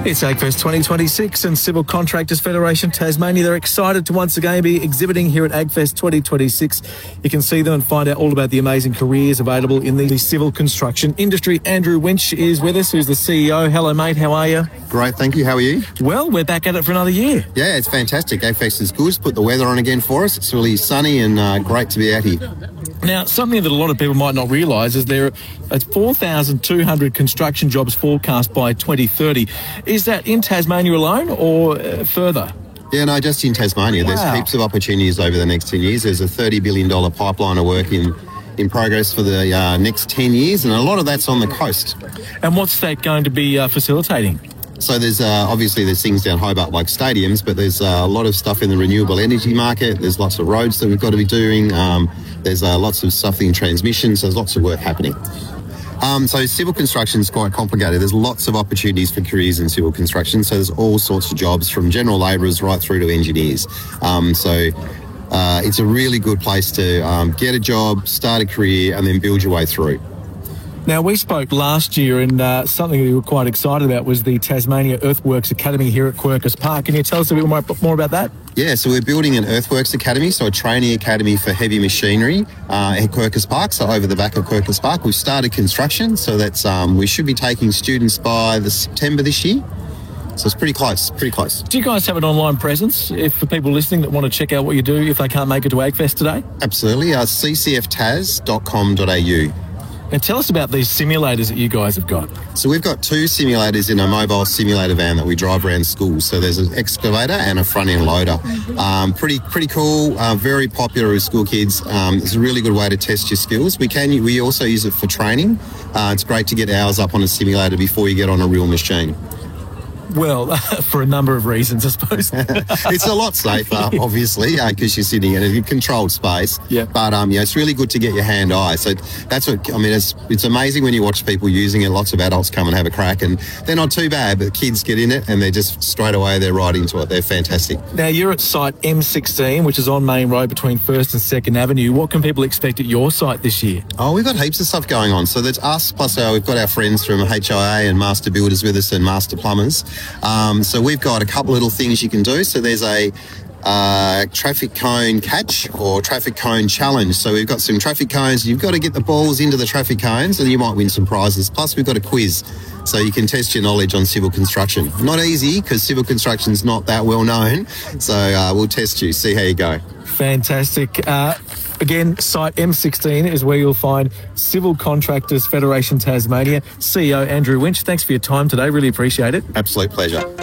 It's AgFest 2026 and Civil Contractors Federation Tasmania. They're excited to once again be exhibiting here at AgFest 2026. You can see them and find out all about the amazing careers available in the civil construction industry. Andrew Winch is with us, who's the CEO. Hello, mate. How are you? Great, thank you. How are you? Well, we're back at it for another year. Yeah, it's fantastic. AgFest is good. It's put the weather on again for us. It's really sunny and great to be out here. Now, something that a lot of people might not realise is there are 4,200 construction jobs forecast by 2030. Is that in Tasmania alone or further? Yeah, no, just in Tasmania. Wow. There's heaps of opportunities over the next 10 years. There's a $30 billion pipeline of work in progress for the next 10 years, and a lot of that's on the coast. And what's that going to be facilitating? So there's obviously there's things down Hobart like stadiums, but there's a lot of stuff in the renewable energy market. There's lots of roads that we've got to be doing. There's lots of stuff in transmission, so there's lots of work happening. So civil construction is quite complicated. There's lots of opportunities for careers in civil construction. So there's all sorts of jobs from general labourers right through to engineers. It's a really good place to get a job, start a career, and then build your way through. Now, we spoke last year and something we were quite excited about was the Tasmania Earthworks Academy here at Quercus Park. Can you tell us a bit more about that? Yeah, so we're building an Earthworks Academy, so a training academy for heavy machinery at Quercus Park, so over the back of Quercus Park. We've started construction, so that's we should be taking students by the September this year. So it's pretty close. Do you guys have an online presence for people listening that want to check out what you do if they can't make it to AgFest today? Absolutely, ccftaz.com.au. And tell us about these simulators that you guys have got. So we've got two simulators in a mobile simulator van that we drive around schools. So there's an excavator and a front-end loader. Pretty cool, very popular with school kids. It's a really good way to test your skills. We also use it for training. It's great to get hours up on a simulator before you get on a real machine. Well, for a number of reasons, I suppose. It's a lot safer, obviously, because you're sitting in a controlled space. Yeah. But it's really good to get your hand-eye. So that's what I mean. It's amazing when you watch people using it. Lots of adults come and have a crack, and they're not too bad. But kids get in it, and they're just straight away they're right into it. They're fantastic. Now you're at site M16, which is on Main Road between 1st and 2nd Avenue. What can people expect at your site this year? Oh, we've got heaps of stuff going on. So that's us plus we've got our friends from HIA and Master Builders with us and Master Plumbers. So we've got a couple little things you can do. So there's a traffic cone catch or traffic cone challenge. So we've got some traffic cones. You've got to get the balls into the traffic cones and you might win some prizes. Plus we've got a quiz so you can test your knowledge on civil construction. Not easy because civil construction's not that well known. So we'll test you, see how you go. Fantastic. Again, site M16 is where you'll find Civil Contractors Federation Tasmania. CEO Andrew Winch, thanks for your time today. Really appreciate it. Absolute pleasure.